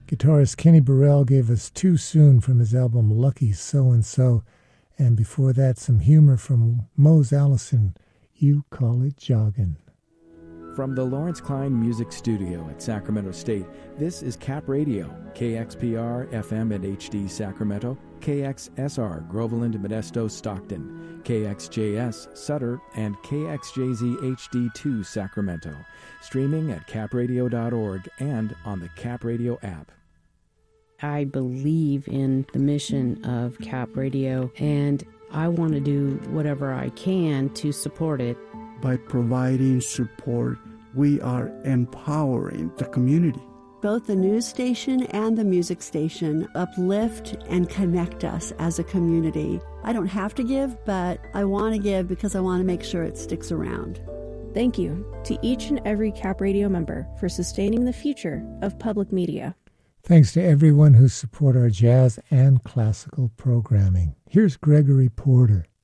Guitarist Kenny Burrell gave us Too Soon from his album Lucky So-and-So, and before that some humor from Mose Allison, You Call It Joggin'. From the Lawrence Klein Music Studio at Sacramento State, this is Cap Radio, KXPR FM and HD Sacramento, KXSR Groveland, Modesto, Stockton, KXJS Sutter, and KXJZ HD2 Sacramento. Streaming at capradio.org and on the Cap Radio app. I believe in the mission of Cap Radio, and I want to do whatever I can to support it. By providing support, we are empowering the community. Both the news station and the music station uplift and connect us as a community. I don't have to give, but I want to give because I want to make sure it sticks around. Thank you to each and every Cap Radio member for sustaining the future of public media. Thanks to everyone who support our jazz and classical programming. Here's Gregory Porter.